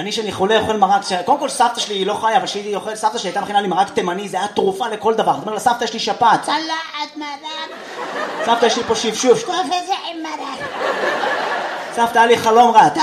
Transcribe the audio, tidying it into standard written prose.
אני שאני חולה אוכל מרק, קודם כל סבתא שלי היא לא חיה, אבל שהיא אוכל, סבתא שלי הייתה מכינה לי מרק תימני, זה היה תרופה לכל דבר. זאת אומרת, לסבתא יש לי שפעת. צלחת מרק. סבתא יש לי פה שפשוף. שטוף את זה עם מרק. סבתא היה לי חלום רע.